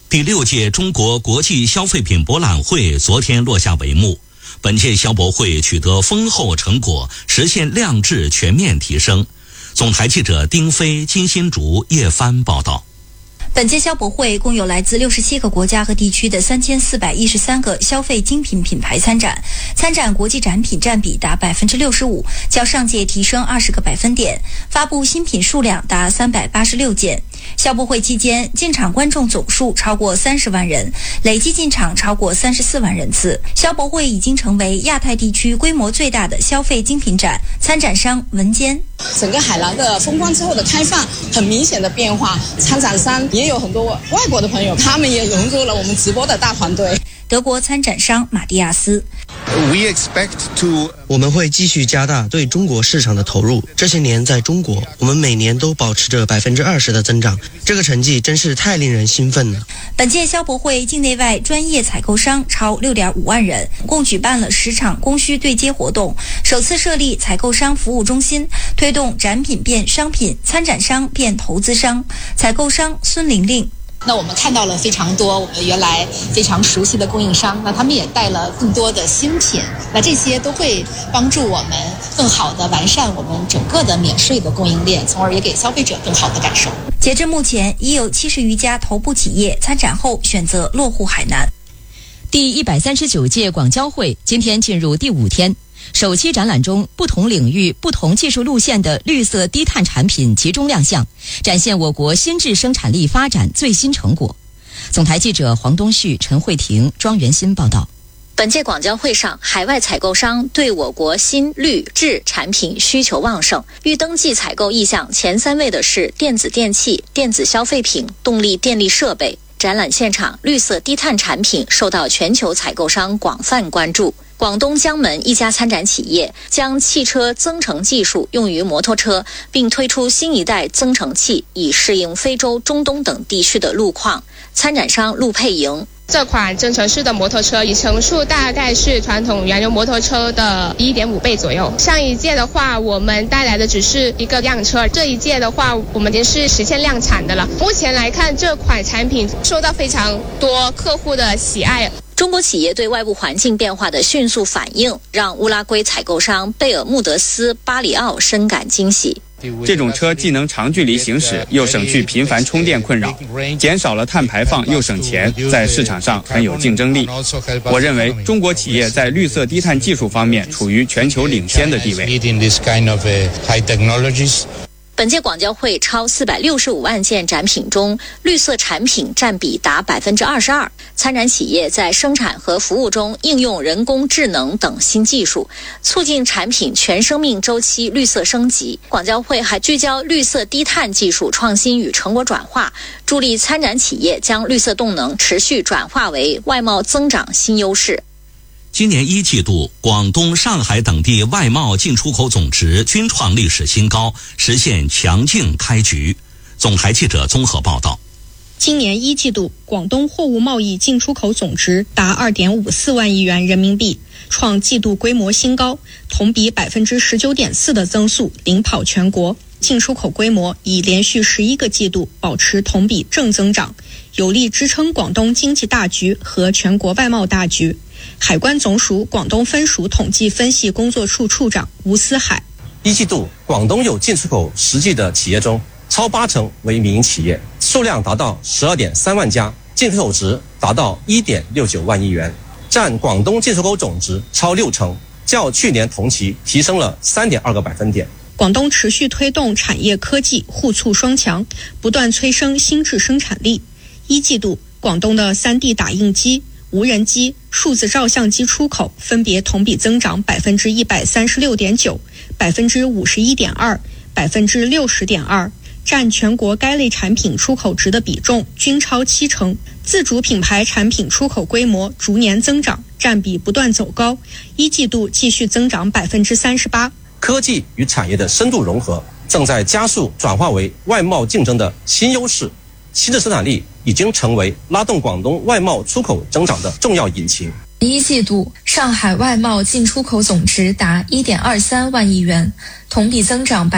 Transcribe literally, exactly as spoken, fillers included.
第六届中国国际消费品博览会昨天落下帷幕。本届消博会取得丰厚成果，实现量质全面提升。总台记者丁飞、金新竹、叶帆报道。 本届消博会共有来自六十七个国家和地区的三千四百一十三个消费精品品牌参展，参展国际展品占比达百分之六十五，较上届提升二十个百分点。发布新品数量达三百八十六件。消博会期间，进场观众总数超过三十万人，累计进场超过三十四万人次。消博会已经成为亚太地区规模最大的消费精品展。参展商文坚， 整个海南的封关之后的开放，很明显的变化。参展商也有很多外国的朋友，他们也融入了我们直播的大团队。 德国参展商马蒂亚斯， 我们会继续加大对中国市场的投入。这些年在中国，我们每年都保持着百分之二十的增长，这个成绩真是太令人兴奋了。 本届消博会境内外专业采购商超六点五万人，共举办了十场供需对接活动，首次设立采购商服务中心，推动展品变商品，参展商变投资商。采购商孙玲玲。 那我们看到了非常多我们原来非常熟悉的供应商，那他们也带了更多的新品，那这些都会帮助我们更好的完善我们整个的免税的供应链，从而也给消费者更好的感受。 截至目前，已有七十余家头部企业参展后选择落户海南。 第一百三十九届广交会今天进入第五天。首期展览中，不同领域、不同技术路线的绿色低碳产品集中亮相，展现我国新质生产力发展最新成果。总台记者黄东旭、陈慧婷、庄元新报道。 本届广交会上，海外采购商对我国新绿质产品需求旺盛，预登记采购意向前三位的是电子电器、电子消费品、动力电力设备。展览现场，绿色低碳产品受到全球采购商广泛关注。广东江门一家参展企业将汽车增程技术用于摩托车，并推出新一代增程器，以适应非洲、中东等地区的路况。参展商陆佩莹， 这款增程式的摩托车里程数大概是传统燃油摩托车的 一点五 倍左右。上一届的话，我们带来的只是一个样车，这一届的话，我们已经是实现量产的了。目前来看，这款产品受到非常多客户的喜爱。 中国企业对外部环境变化的迅速反应，让乌拉圭采购商贝尔穆德斯巴里奥深感惊喜。 这种车既能长距离行驶，又省去频繁充电困扰，减少了碳排放又省钱，在市场上很有竞争力。我认为中国企业在绿色低碳技术方面处于全球领先的地位。 本届广交会超四百六十五万件展品中，绿色产品占比达百分之二十二。参展企业在生产和服务中应用人工智能等新技术，促进产品全生命周期绿色升级。广交会还聚焦绿色低碳技术创新与成果转化，助力参展企业将绿色动能持续转化为外贸增长新优势。 今年一季度，广东、上海等地外贸进出口总值均创历史新高，实现强劲开局。总台记者综合报道。 今年一季度，广东货物贸易进出口总值达 二点五四万亿元人民币，创季度规模新高，同比 百分之十九点四 的增速领跑全国。进出口规模已连续十一个季度保持同比正增长，有力支撑广东经济大局和全国外贸大局。海关总署广东分署统计分析工作处处长吴思海， 一季度广东有进出口实际的企业中，超八成为民营企业，数量达到 十二点三万家，进出口值达到 一点六九万亿元，占广东进出口总值超六成，较去年同期提升了 三点二个百分点。 广东持续推动产业科技互促双强，不断催生新质生产力。一季度，广东的 三 D 打印机、无人机、数字照相机出口分别同比增长 百分之一百三十六点九、百分之五十一点二、百分之六十点二，占全国该类产品出口值的比重均超七成。自主品牌产品出口规模逐年增长，占比不断走高，一季度继续增长 百分之三十八。 科技与产业的深度融合正在加速转化为外贸竞争的新优势，新质生产力已经成为拉动广东外贸出口增长的重要引擎。 一季度，上海外贸进出口总值达 一点二三万亿元，同比增长